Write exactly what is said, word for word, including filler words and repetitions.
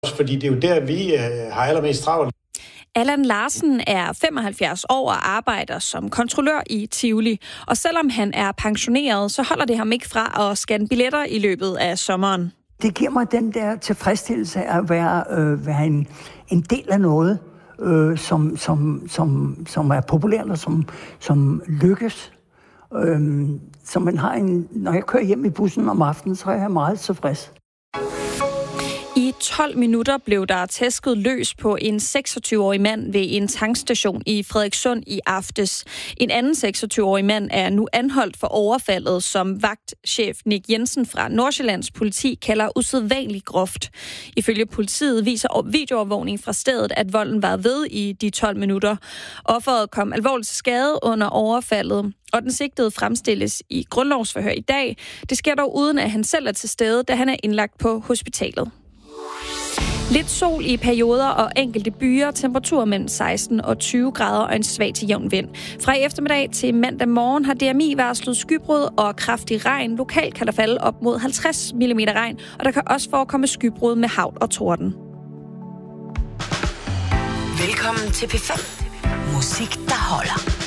Fordi det er jo der, vi har allermest travlt. Allan Larsen er femoghalvfjerds år og arbejder som kontrollør i Tivoli. Og selvom han er pensioneret, så holder det ham ikke fra at scanne billetter i løbet af sommeren. Det giver mig den der tilfredsstillelse af at være, øh, være en, en del af noget, øh, som, som, som, som er populært og som, som lykkes. Øh, så man har en, når jeg kører hjem i bussen om aftenen, så er jeg meget tilfreds. I tolv minutter blev der tæsket løs på en seksogtyve-årig mand ved en tankstation i Frederikssund i aftes. En anden seksogtyve-årig mand er nu anholdt for overfaldet, som vagtchef Nick Jensen fra Nordsjællands politi kalder usædvanligt groft. Ifølge politiet viser videoovervågning fra stedet, at volden var ved i de tolv minutter. Offeret kom alvorligt til skade under overfaldet, og den sigtede fremstilles i grundlovsforhør i dag. Det sker dog uden, at han selv er til stede, da han er indlagt på hospitalet. Lidt sol i perioder og enkelte byer, temperatur mellem seksten og tyve grader og en svag til jævn vind. Fra i eftermiddag til mandag morgen har D M I varslet skybrud og kraftig regn. Lokalt kan der falde op mod halvtreds millimeter regn, og der kan også forekomme skybrud med hagl og torden. Velkommen til P fem. Musik, der holder.